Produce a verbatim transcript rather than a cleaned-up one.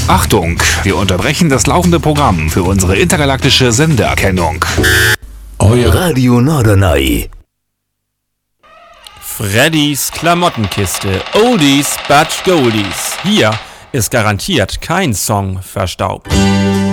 Achtung, wir unterbrechen das laufende Programm für unsere intergalaktische Sendeerkennung. Euer Radio Norderney. Freddys Klamottenkiste. Oldies but Goldies. Hier ist garantiert kein Song verstaubt.